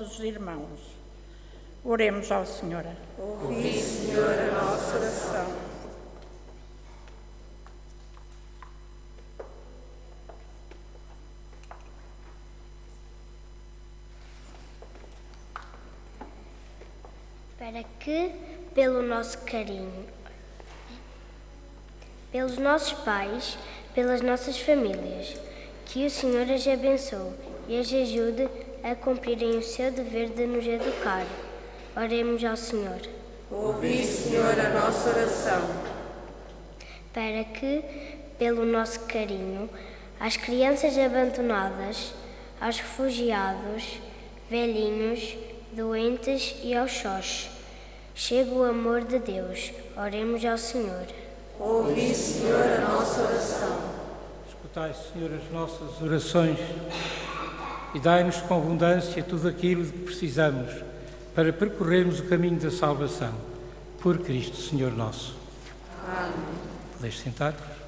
todos os irmãos. Oremos ao Senhor. Ouvi, Senhor, a nossa oração. Para que, pelo nosso carinho, pelos nossos pais, pelas nossas famílias, que o Senhor as abençoe e as ajude a cumprirem o seu dever de nos educar. Oremos ao Senhor. Ouvi, Senhor, a nossa oração. Para que, pelo nosso carinho, às crianças abandonadas, aos refugiados, velhinhos, doentes e aos sós, chegue o amor de Deus. Oremos ao Senhor. Ouvi, Senhor, a nossa oração. Escutai, Senhor, as nossas orações e dai-nos com abundância tudo aquilo de que precisamos para percorrermos o caminho da salvação. Por Cristo, Senhor nosso. Amém. Podeis sentar-vos.